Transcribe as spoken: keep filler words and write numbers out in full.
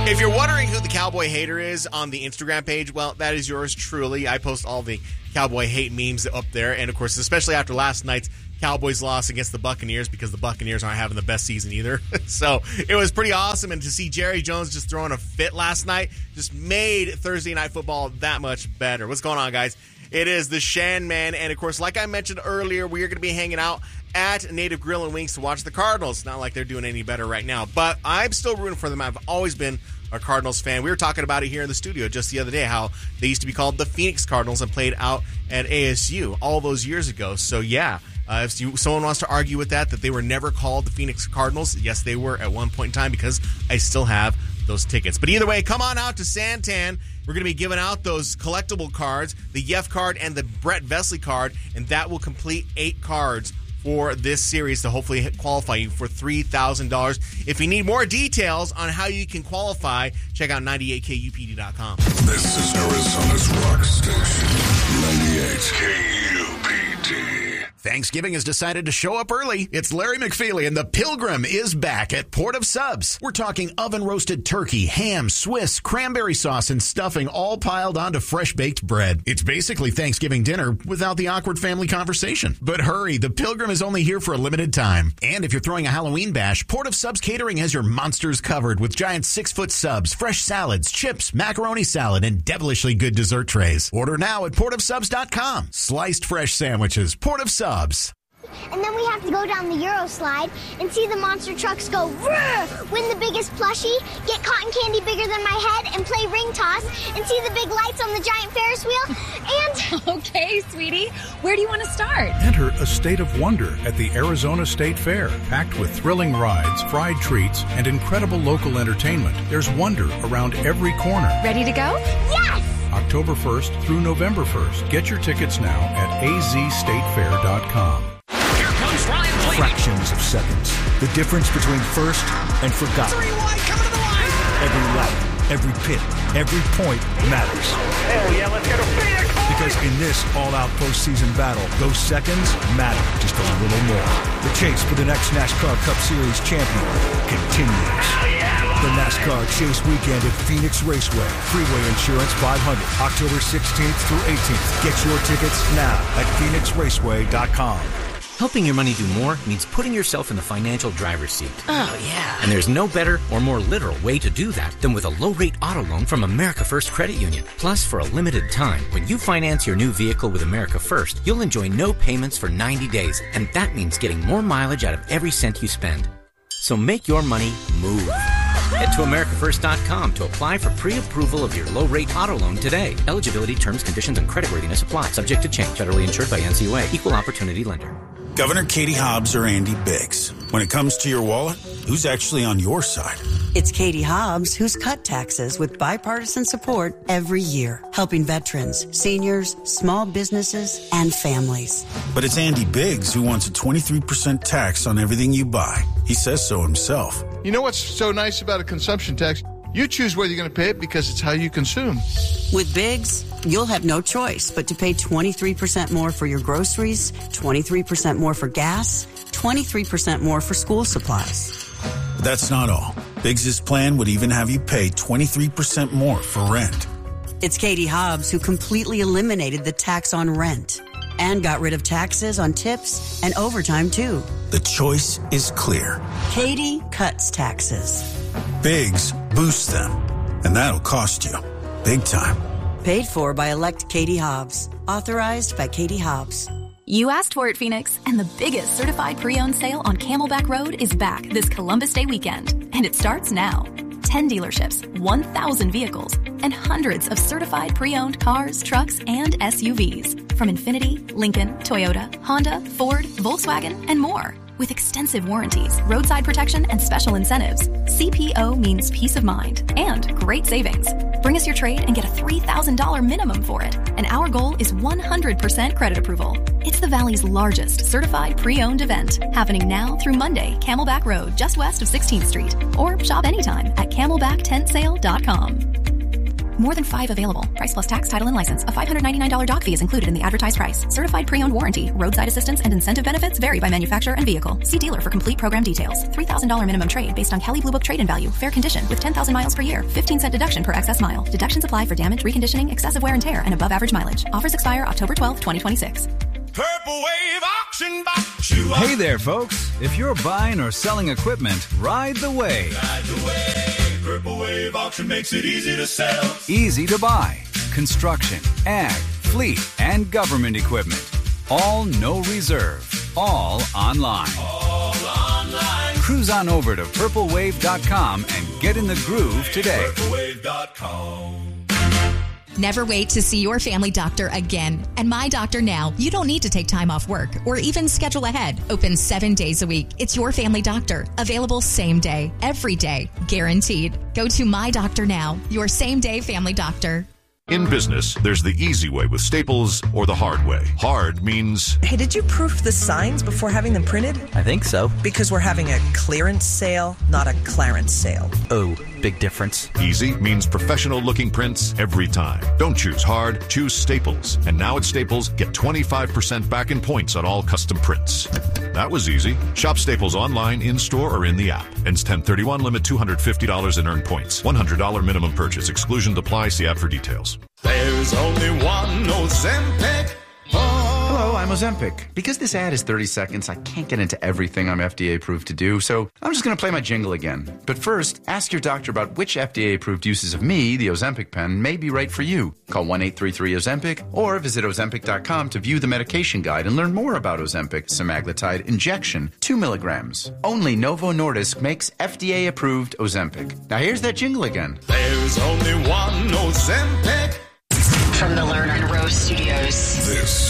If you're wondering who the Cowboy Hater is on the Instagram page, well, that is yours truly. I post all the Cowboy hate memes up there. And, of course, especially after last night's Cowboys loss against the Buccaneers, because the Buccaneers aren't having the best season either. So it was pretty awesome. And to see Jerry Jones just throwing a fit last night just made Thursday Night Football that much better. What's going on, guys? It is the Shan Man. And, of course, like I mentioned earlier, we are going to be hanging out at Native Grill and Wings to watch the Cardinals. Not like they're doing any better right now, but I'm still rooting for them. I've always been a Cardinals fan. We were talking about it here in the studio just the other day, how they used to be called the Phoenix Cardinals and played out at A S U all those years ago. So, yeah, uh, if you, someone wants to argue with that, that they were never called the Phoenix Cardinals, yes, they were at one point in time, because I still have those tickets. But either way, come on out to Santan. We're going to be giving out those collectible cards, the Yef card and the Brett Vesley card, and that will complete eight cards for this series to hopefully qualify you for three thousand dollars. If you need more details on how you can qualify, check out ninety-eight K U P D dot com. This is Arizona's rock station, ninety-eight K U P D. Thanksgiving has decided to show up early. It's Larry McFeely, and the Pilgrim is back at Port of Subs. We're talking oven-roasted turkey, ham, Swiss, cranberry sauce, and stuffing all piled onto fresh-baked bread. It's basically Thanksgiving dinner without the awkward family conversation. But hurry, the Pilgrim is only here for a limited time. And if you're throwing a Halloween bash, Port of Subs Catering has your monsters covered with giant six-foot subs, fresh salads, chips, macaroni salad, and devilishly good dessert trays. Order now at port of subs dot com. Sliced fresh sandwiches. Port of Subs. And then we have to go down the Euro slide and see the monster trucks go roar, win the biggest plushie, get cotton candy bigger than my head, and play ring toss, and see the big lights on the giant Ferris wheel, and... Okay, sweetie. Where do you want to start? Enter a state of wonder at the Arizona State Fair. Packed with thrilling rides, fried treats, and incredible local entertainment, there's wonder around every corner. Ready to go? Yes! October first through November first. Get your tickets now at a z state fair dot com. Here comes Ryan Blaney. Fractions of seconds. The difference between first and forgotten. Three wide, coming to the line. Every lap, every pit, every point matters. Hell yeah, let's go to Phoenix. Because in this all-out postseason battle, those seconds matter just a little more. The chase for the next NASCAR Cup Series champion continues. Hell yeah. The NASCAR Chase Weekend at Phoenix Raceway. Freeway Insurance five hundred. October sixteenth through eighteenth. Get your tickets now at phoenix raceway dot com. Helping your money do more means putting yourself in the financial driver's seat. Oh, yeah. And there's no better or more literal way to do that than with a low-rate auto loan from America First Credit Union. Plus, for a limited time, when you finance your new vehicle with America First, you'll enjoy no payments for ninety days, and that means getting more mileage out of every cent you spend. So make your money move. Head to america first dot com to apply for pre-approval of your low-rate auto loan today. Eligibility, terms, conditions, and creditworthiness apply. Subject to change. Federally insured by N C U A. Equal opportunity lender. Governor Katie Hobbs or Andy Biggs. When it comes to your wallet, who's actually on your side? It's Katie Hobbs who's cut taxes with bipartisan support every year, helping veterans, seniors, small businesses, and families. But it's Andy Biggs who wants a twenty-three percent tax on everything you buy. He says so himself. You know what's so nice about a consumption tax? You choose whether you're going to pay it because it's how you consume. With Biggs, you'll have no choice but to pay twenty-three percent more for your groceries, twenty-three percent more for gas, twenty-three percent more for school supplies. But that's not all. Biggs' plan would even have you pay twenty-three percent more for rent. It's Katie Hobbs who completely eliminated the tax on rent and got rid of taxes on tips and overtime, too. The choice is clear. Katie cuts taxes. Biggs boosts them, and that'll cost you big time. Paid for by elect Katie Hobbs. Authorized by Katie Hobbs. You asked for it, Phoenix, and the biggest certified pre-owned sale on Camelback Road is back this Columbus Day weekend, and it starts now. ten dealerships, one thousand vehicles, and hundreds of certified pre-owned cars, trucks, and S U Vs from Infiniti, Lincoln, Toyota, Honda, Ford, Volkswagen, and more. With extensive warranties, roadside protection, and special incentives, C P O means peace of mind and great savings. Bring us your trade and get a three thousand dollars minimum for it. And our goal is one hundred percent credit approval. It's the Valley's largest certified pre-owned event, happening now through Monday, Camelback Road, just west of sixteenth Street. Or shop anytime at camelback tent sale dot com. More than five available. Price plus tax, title, and license. A five hundred ninety-nine dollars doc fee is included in the advertised price. Certified pre-owned warranty. Roadside assistance and incentive benefits vary by manufacturer and vehicle. See dealer for complete program details. three thousand dollars minimum trade based on Kelley Blue Book trade-in value. Fair condition with ten thousand miles per year. fifteen cent deduction per excess mile. Deductions apply for damage, reconditioning, excessive wear and tear, and above average mileage. Offers expire October twelfth, twenty twenty-six. Purple Wave Auction Box. Hey there, folks. If you're buying or selling equipment, ride the wave. Ride the wave. Purple Wave Auction makes it easy to sell. Easy to buy. Construction, ag, fleet, and government equipment. All no reserve. All online. All online. Cruise on over to purple wave dot com and get in the groove today. purple wave dot com. Never wait to see your family doctor again. And My Doctor Now, you don't need to take time off work or even schedule ahead. Open seven days a week. It's your family doctor. Available same day, every day, guaranteed. Go to My Doctor Now, your same day family doctor. In business, there's the easy way with Staples or the hard way. Hard means... Hey, did you proof the signs before having them printed? I think so. Because we're having a clearance sale, not a clarence sale. Oh, big difference. Easy means professional-looking prints every time. Don't choose hard, choose Staples. And now at Staples, get twenty-five percent back in points on all custom prints. That was easy. Shop Staples online, in-store, or in the app. Ends ten thirty-one, limit two hundred fifty dollars in earned points. one hundred dollars minimum purchase. Exclusions apply. See ad for details. There's only one Ozempic. Hello, I'm Ozempic. Because this ad is thirty seconds, I can't get into everything I'm F D A approved to do, so I'm just going to play my jingle again. But first, ask your doctor about which F D A approved uses of me, the Ozempic pen, may be right for you. Call one eight three three Ozempic or visit Ozempic dot com to view the medication guide and learn more about Ozempic semaglutide injection, two milligrams. Only Novo Nordisk makes F D A approved Ozempic. Now here's that jingle again. There's only one Ozempic. From the Lerner and Rose Studios. This